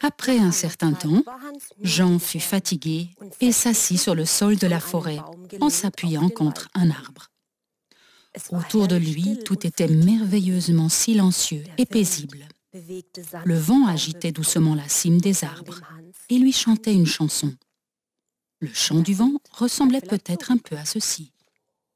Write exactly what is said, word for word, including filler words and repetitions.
Après un certain temps, Jean fut fatigué et s'assit sur le sol de la forêt en s'appuyant contre un arbre. Autour de lui, tout était merveilleusement silencieux et paisible. Le vent agitait doucement la cime des arbres et lui chantait une chanson. Le chant du vent ressemblait peut-être un peu à ceci.